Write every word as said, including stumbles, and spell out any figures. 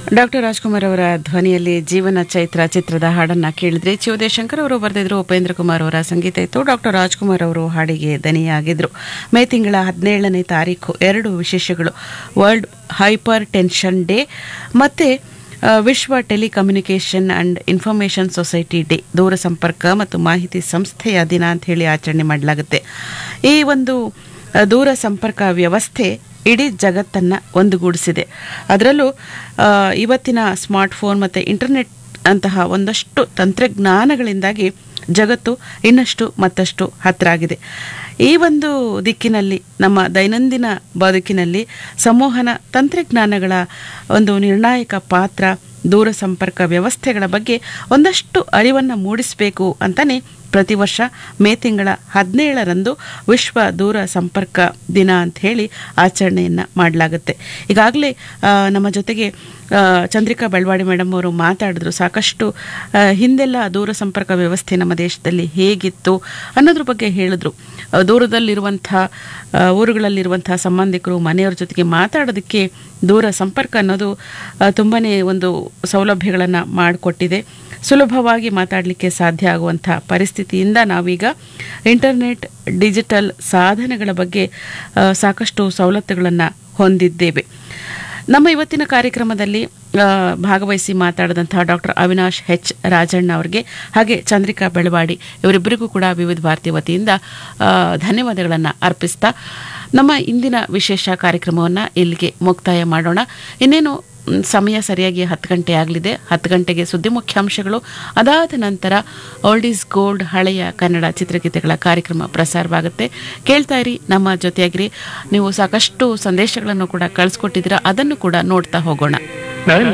Doctor Rajkumar ಅವರ ಧ್ವನಿಯಲ್ಲಿ ಜೀವನ ಚೈತ್ರ ಚಿತ್ರದ ಹಾಡನ್ನ ಕೇಳಿದ್ರೆ ಚಿ ಉದಯಶಂಕರ್ ಅವರು ಬರೆದಿದ್ರು, ಉಪೇಂದ್ರ ಕುಮಾರ್ ಅವರ ಸಂಗೀತ ಇತ್ತು. ಡಾಕ್ಟರ್ ರಾಜ್ಕುಮಾರ್ ಅವರು ಹಾಡಿಗೆ ದನಿಯಾಗಿದ್ರು. ಮೇ ತಿಂಗಳ ಹದಿನೇಳನೇ ತಾರೀಕು ಎರಡು ವಿಶೇಷಗಳು: ವರ್ಲ್ಡ್ ಹೈಪರ್ ಟೆನ್ಷನ್ ಡೇ ಮತ್ತೆ ವಿಶ್ವ telecommunication and information society day, ದೂರ ಸಂಪರ್ಕ ಮತ್ತು ಮಾಹಿತಿ ಸಂಸ್ಥೆಯ ದಿನ ಅಂತ ಹೇಳಿ ಆಚರಣೆ ಮಾಡಲಾಗುತ್ತೆ. ಈ ಒಂದು ದೂರ ಸಂಪರ್ಕ ವ್ಯವಸ್ಥೆ ಇಡೀ ಜಗತ್ತನ್ನು ಒಂದುಗೂಡಿಸಿದೆ. ಅದರಲ್ಲೂ ಇವತ್ತಿನ ಸ್ಮಾರ್ಟ್ಫೋನ್ ಮತ್ತು ಇಂಟರ್ನೆಟ್ ಅಂತಹ ಒಂದಷ್ಟು ತಂತ್ರಜ್ಞಾನಗಳಿಂದಾಗಿ ಜಗತ್ತು ಇನ್ನಷ್ಟು ಮತ್ತಷ್ಟು ಹತ್ತಿರ ಆಗಿದೆ. ಈ ಒಂದು ದಿಕ್ಕಿನಲ್ಲಿ ನಮ್ಮ ದೈನಂದಿನ ಬದುಕಿನಲ್ಲಿ ಸಂವಹನ ತಂತ್ರಜ್ಞಾನಗಳ ಒಂದು ನಿರ್ಣಾಯಕ ಪಾತ್ರ, ದೂರ ಸಂಪರ್ಕ ವ್ಯವಸ್ಥೆಗಳ ಬಗ್ಗೆ ಒಂದಷ್ಟು ಅರಿವನ್ನು ಮೂಡಿಸಬೇಕು ಅಂತಲೇ ಪ್ರತಿ ವರ್ಷ ಮೇ ತಿಂಗಳ ಹದಿನೇಳರಂದು ವಿಶ್ವ ದೂರ ಸಂಪರ್ಕ ದಿನ ಅಂತ ಹೇಳಿ ಆಚರಣೆಯನ್ನು ಮಾಡಲಾಗುತ್ತೆ. ಈಗಾಗಲೇ ನಮ್ಮ ಜೊತೆಗೆ ಚಂದ್ರಿಕಾ ಬೆಳವಾಡಿ ಮೇಡಮ್ ಅವರು ಮಾತಾಡಿದ್ರು. ಸಾಕಷ್ಟು ಹಿಂದೆಲ್ಲ ದೂರ ಸಂಪರ್ಕ ವ್ಯವಸ್ಥೆ ನಮ್ಮ ದೇಶದಲ್ಲಿ ಹೇಗಿತ್ತು ಅನ್ನೋದ್ರ ಬಗ್ಗೆ ಹೇಳಿದ್ರು. ದೂರದಲ್ಲಿರುವಂಥ ಊರುಗಳಲ್ಲಿರುವಂಥ ಸಂಬಂಧಿಕರು, ಮನೆಯವ್ರ ಜೊತೆಗೆ ಮಾತಾಡೋದಕ್ಕೆ ದೂರ ಸಂಪರ್ಕ ಅನ್ನೋದು ತುಂಬಾ ಒಂದು ಸೌಲಭ್ಯಗಳನ್ನು ಮಾಡಿಕೊಟ್ಟಿದೆ. ಸುಲಭವಾಗಿ ಮಾತಾಡಲಿಕ್ಕೆ ಸಾಧ್ಯ ಆಗುವಂಥ ಪರಿಸ್ಥಿತಿಯಿಂದ ನಾವೀಗ ಇಂಟರ್ನೆಟ್, ಡಿಜಿಟಲ್ ಸಾಧನಗಳ ಬಗ್ಗೆ ಸಾಕಷ್ಟು ಸವಲತ್ತುಗಳನ್ನು ಹೊಂದಿದ್ದೇವೆ. ನಮ್ಮ ಇವತ್ತಿನ ಕಾರ್ಯಕ್ರಮದಲ್ಲಿ ಭಾಗವಹಿಸಿ ಮಾತಾಡಿದಂತಹ ಡಾಕ್ಟರ್ ಅವಿನಾಶ್ ಹೆಚ್ ರಾಜಣ್ಣ ಅವರಿಗೆ ಹಾಗೆ ಚಂದ್ರಿಕಾ ಬೆಳವಾಡಿ ಇವರಿಬ್ಬರಿಗೂ ಕೂಡ ವಿವಿಧ ಭಾರತಿ ವತಿಯಿಂದ ಧನ್ಯವಾದಗಳನ್ನು ಅರ್ಪಿಸ್ತಾ ನಮ್ಮ ಇಂದಿನ ವಿಶೇಷ ಕಾರ್ಯಕ್ರಮವನ್ನು ಇಲ್ಲಿಗೆ ಮುಕ್ತಾಯ ಮಾಡೋಣ. ಇನ್ನೇನು ಸಮಯ ಸರಿಯಾಗಿ ಹತ್ತು ಗಂಟೆ ಆಗಲಿದೆ. ಹತ್ತು ಗಂಟೆಗೆ ಸುದ್ದಿ ಮುಖ್ಯಾಂಶಗಳು, ಅದಾದ ನಂತರ ಓಲ್ಡ್ ಈಸ್ ಗೋಲ್ಡ್ ಹಳೆಯ ಕನ್ನಡ ಚಿತ್ರಗೀತೆಗಳ ಕಾರ್ಯಕ್ರಮ ಪ್ರಸಾರವಾಗುತ್ತೆ. ಕೇಳ್ತಾ ಇರಿ, ನಮ್ಮ ಜೊತೆಯಾಗಿರಿ. ನೀವು ಸಾಕಷ್ಟು ಸಂದೇಶಗಳನ್ನು ಕೂಡ ಕಳಿಸ್ಕೊಟ್ಟಿದ್ದೀರಾ, ಅದನ್ನು ಕೂಡ ನೋಡ್ತಾ ಹೋಗೋಣ.